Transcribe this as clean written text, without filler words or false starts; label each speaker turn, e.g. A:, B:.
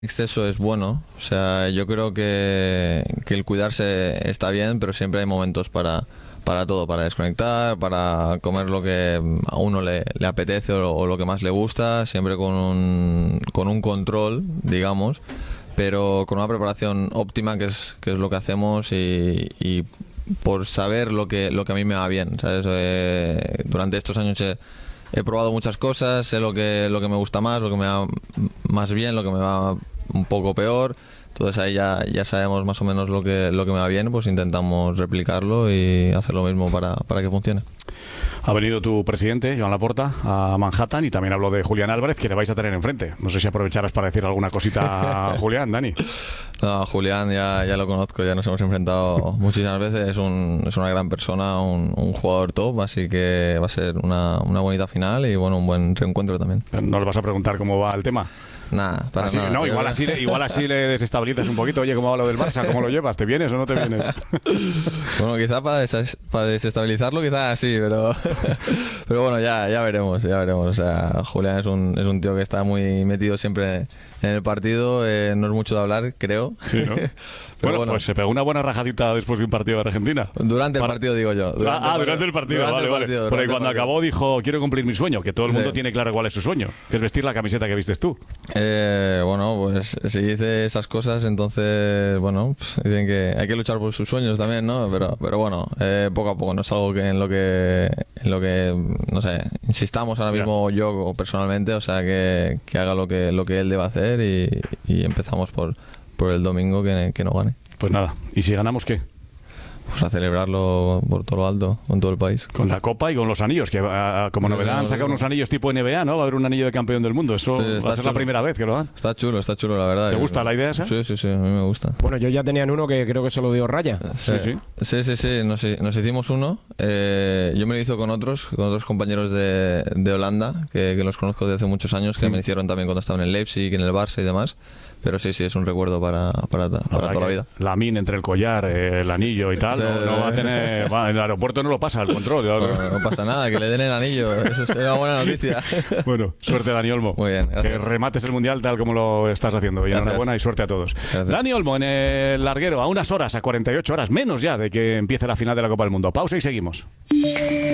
A: Exceso es bueno, o sea, yo creo que el cuidarse está bien, pero siempre hay momentos para todo, para desconectar, para comer lo que a uno le apetece o lo que más le gusta, siempre con un control, digamos, pero con una preparación óptima, que es lo que hacemos, y por saber lo que a mí me va bien, ¿sabes? Durante estos años he probado muchas cosas, sé lo que me gusta más, lo que me va más bien, lo que me va un poco peor. Entonces ahí ya sabemos más o menos lo que me va bien, pues intentamos replicarlo y hacer lo mismo para que funcione.
B: Ha venido tu presidente, Joan Laporta, a Manhattan, y también habló de Julián Álvarez, que le vais a tener enfrente. No sé si aprovecharás para decir alguna cosita a Julián, Dani.
A: No, Julián ya lo conozco, ya nos hemos enfrentado muchísimas veces. Es una gran persona, un jugador top, así que va a ser una bonita final y bueno, un buen reencuentro también.
B: ¿No le vas a preguntar cómo va el tema?
A: Nada, para
B: así,
A: nada.
B: No, igual así le desestabilizas un poquito. Oye, ¿cómo va lo del Barça? ¿Cómo lo llevas? ¿Te vienes o no te vienes?
A: Bueno, quizá para desestabilizarlo, quizás sí, pero bueno, ya veremos. O sea, Julián es un tío que está muy metido siempre en el partido, no es mucho de hablar, creo.
B: Sí, ¿no? Bueno, pues se pegó una buena rajadita después de un partido de Argentina.
A: Durante el partido, digo yo.
B: Durante el partido, vale. Porque cuando acabó dijo, quiero cumplir mi sueño, que todo el mundo tiene claro cuál es su sueño, que es vestir la camiseta que vistes tú.
A: Bueno, pues si dice esas cosas, entonces, bueno, pues dicen que hay que luchar por sus sueños también, ¿no? Pero bueno, poco a poco, no es algo en lo que no sé, insistamos ahora mismo yo personalmente, o sea, que haga lo que él deba hacer y empezamos por el domingo que no gane.
B: Pues nada, ¿y si ganamos qué?
A: Pues a celebrarlo por todo lo alto, con todo el país.
B: Con la copa y con los anillos, que como novedad han sacado unos anillos tipo NBA, ¿no? Va a haber un anillo de campeón del mundo. Eso va a ser la primera vez que lo dan.
A: Está chulo, la verdad.
B: ¿Te gusta la idea esa?
A: Sí, a mí me gusta.
C: Bueno, yo ya tenían uno que creo que se lo dio Raya.
A: Sí, nos hicimos uno. Yo me lo hice con otros compañeros de Holanda, que los conozco desde hace muchos años, que me hicieron también cuando estaba en el Leipzig, en el Barça y demás. Pero sí, es un recuerdo para toda la vida.
B: La min entre el collar, el anillo y tal, no va a tener... en el aeropuerto no lo pasa, el control.
A: No pasa nada, que le den el anillo, eso es una buena noticia.
B: Bueno, suerte Dani Olmo.
A: Muy bien, gracias.
B: Que remates el Mundial tal como lo estás haciendo. Y enhorabuena y suerte a todos. Gracias. Dani Olmo en el larguero, a 48 horas, menos ya de que empiece la final de la Copa del Mundo. Pausa y seguimos.